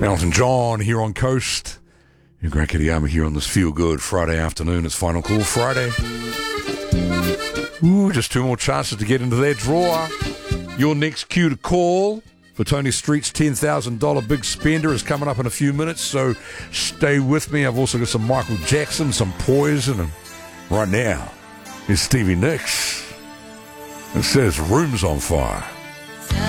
Elton John here on Coast. Your Grant Kittyama here on this feel-good Friday afternoon. It's Final Call Friday. Ooh, just two more chances to get into their draw. Your next cue to call for Tony Street's $10,000 big spender is coming up in a few minutes, so stay with me. I've also got some Michael Jackson, some Poison, and right now is Stevie Nicks. It says Room's on Fire.